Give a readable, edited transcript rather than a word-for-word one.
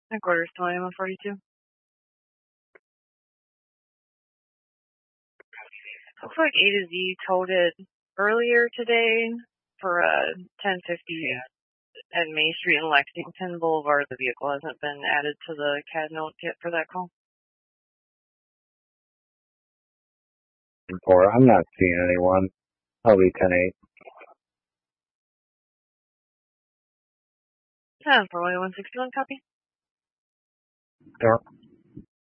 Headquarters to Lima 42. Looks like A to Z towed it earlier today for 1050 at May Street in Lexington Boulevard. The vehicle hasn't been added to the CAD note yet for that call. 4. I'm not seeing anyone. I'll be 10-8. 10 for 161 copy. Sure.